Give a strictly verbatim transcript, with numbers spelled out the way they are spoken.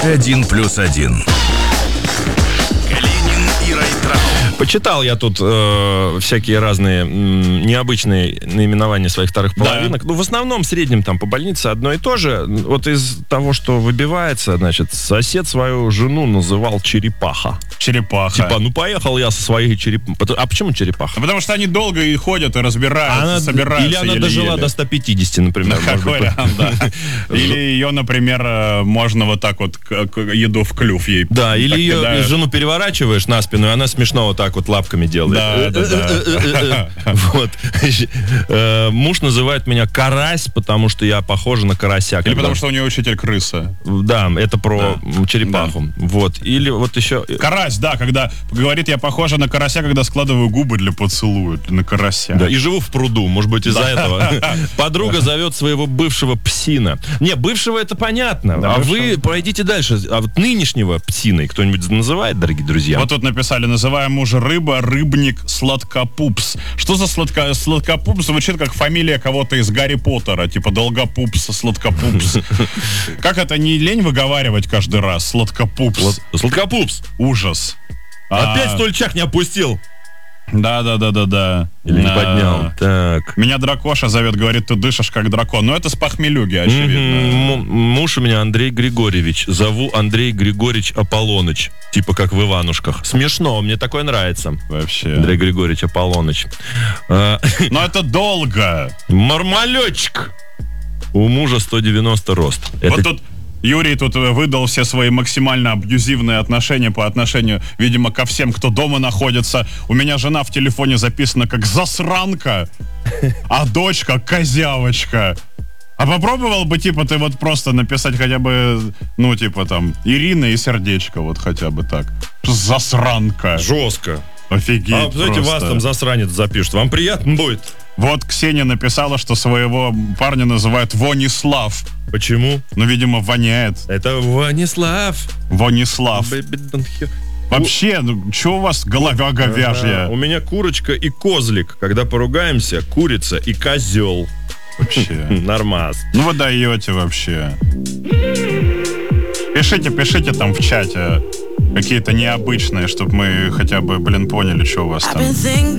Один плюс один. Калинин и Райтрау. Почитал я тут э, всякие разные м, необычные наименования своих вторых половинок. Да. Ну, в основном, в среднем, там, по больнице одно и то же. Вот из того, что выбивается, значит, сосед свою жену называл черепаха. Черепаха. Типа, ну, поехал я со своей черепахой. А почему черепаха? А потому что они долго и ходят, и разбираются, она, собираются. Или она еле-еле. дожила до ста пятидесяти, например. Ну, какой вариант, да. Или ее, например, можно вот так вот еду в клюв ей. Да, или ее кидают. жену переворачиваешь на спину, и она смешно вот так вот лапками делает. Да, да, да. Вот. Муж называет меня карась, потому что я похожа на карася. Или потому что у нее учитель крыса. Да, это про черепаху. Вот. Или вот еще... Карась, да, когда говорит, я похожа на карася, когда складываю губы для поцелуя, на карася. Да, и живу в пруду, может быть, из-за этого. Подруга зовет своего бывшего псина. Не, бывшего это понятно. А вы пройдите дальше. А вот нынешнего псиной кто-нибудь называет, дорогие друзья? Вот тут написали, называем мужа рыба, рыбник, сладкопупс. Что за сладко... сладкопупс? Звучит как фамилия кого-то из Гарри Поттера, типа Долгопупс, Сладкопупс. Как это не лень выговаривать каждый раз? Сладкопупс. Сладкопупс. Ужас. Опять стульчак не опустил. Да-да-да-да-да. Или не поднял. Так. Меня дракоша зовет, говорит, ты дышишь как дракон. Но это с похмелюги, очевидно. Муж у меня Андрей Григорьевич. Зову Андрей Григорьевич Аполлоныч. Типа как в Иванушках. Смешно, мне такое нравится. Вообще. Андрей Григорьевич Аполлоныч. Но это долго. Мармалетчик. У мужа сто девяносто рост. Вот тут Юрий тут выдал все свои максимально абьюзивные отношения по отношению, видимо, ко всем, кто дома находится. У меня жена в телефоне записана как засранка, а дочка козявочка. А попробовал бы, типа, ты вот просто написать хотя бы, ну, типа, там, Ирина и сердечко, вот хотя бы так. Засранка. Жестко. Офигеть. А, знаете, вас там засранец запишет. Вам приятно будет? Вот Ксения написала, что своего парня называют Вонислав. Почему? Ну, видимо, воняет. Это Вонислав. Вонислав. Вообще, ну, что у вас голова говяжья? Ага. У меня курочка и козлик. Когда поругаемся, курица и козел. Вообще. Нормас. Ну вы даете вообще. Пишите, пишите там в чате какие-то необычные, чтобы мы хотя бы, блин, поняли, что у вас там.